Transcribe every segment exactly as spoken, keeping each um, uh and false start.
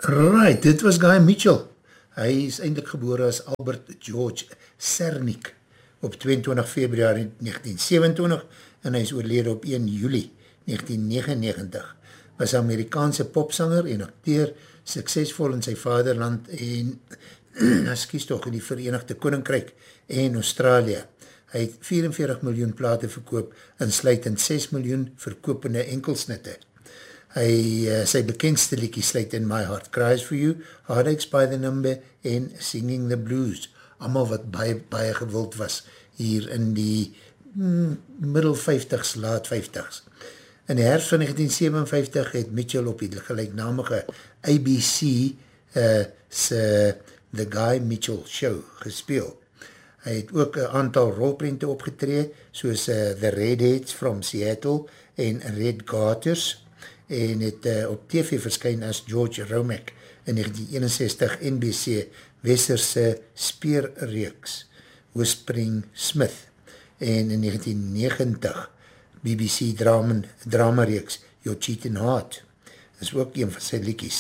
Right, dit was Guy Mitchell. Hy is eindelijk gebore as Albert George Cernik op tweeëntwintig Februarie negentien sewenentwintig en hy is oorlede op een Julie negentien negenennegentig. Was Amerikaanse popsanger en acteur, suksesvol in sy vaderland en excuse toch, in die Verenigde Koninkryk en Australië. Hy het vierenveertig miljoen plate verkoop en sluit in ses miljoen verkopende enkelsnitte. Hy, uh, sy bekendste liedjie sluit in My Heart Cries For You, Heartaches by the Number en Singing the Blues. Allemaal wat baie, baie gewild was hier in die mm, middel vijftigs, laat vijftigs. In die herfst van negentien sewenenvijftig het Mitchell op die gelijknamige A B C uh, se The Guy Mitchell Show gespeel. Hy het ook een aantal rolprente opgetree, soos uh, The Redheads from Seattle en Red Garters, en het uh, op T V verskyn as George Romack in negentien eenenzestig N B C Westerse speerreeks Whispering Smith en in negentien negentig B B C drama, drama reeks Your Cheating Heart is ook een van sy liedjies.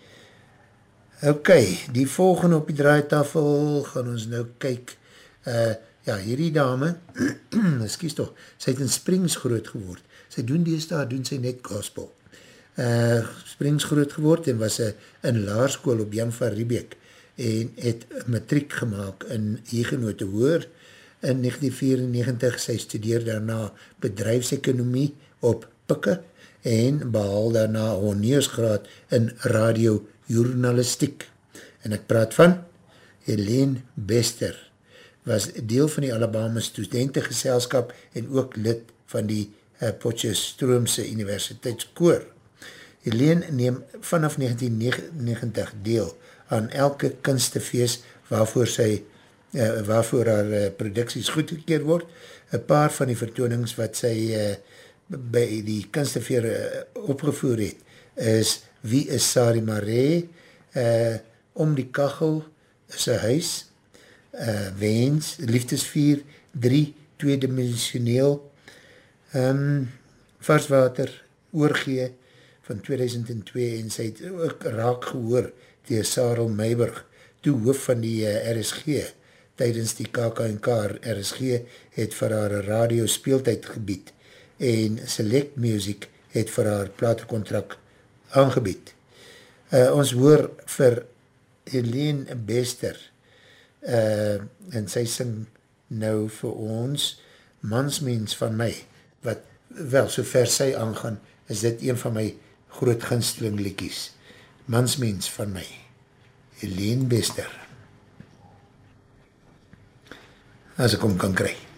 Ok, die volgende op die draaitafel gaan ons nou kyk. Uh, ja, hierdie dame excuse toch, sy het in Springs groot geword. Sy doen deesdae, doen sy net gospel. Uh, Springs groot geword en was uh, in laerskool op Jan van Riebeek en het matriek gemaakt in Hegenote Hoër in negentien vierennegentig. Sy studeer daarna bedrijfsekonomie op Pikke en behaal daarna honneursgraad in radiojournalistiek. En ek praat van Helene Bester, was deel van die Alabama studentengeselskap en ook lid van die uh, Potchefstroomse Universiteitskoor. Helene neem vanaf negentien negenennegentig deel aan elke kunstefeest waarvoor sy, uh, waarvoor haar uh, producties goedgekeerd word. Een paar van die vertonings wat sy uh, by die kunstefeest uh, opgevoer het, is Wie is Sari Maree, uh, Om die Kachel, is een huis, uh, Wens, Liefdesvier, drie, tweedimensioneel, um, Varswater, Oorgee, van tweeduisend twee en sy het ook raak gehoor tegen Sarel Meiburg, toe hoof van die uh, R S G, tydens die K K N K. R S G het vir haar radio speeltijd gebied en Select Music het vir haar platekontrak aangebied. Uh, ons hoor vir Helene Bester uh, en sy sing nou vir ons Mansmens van my, wat wel so ver sy aangaan, is dit een van my groot gunsteling liedjies. Mansmens van my, Helene Bester. As ek hom kan kry.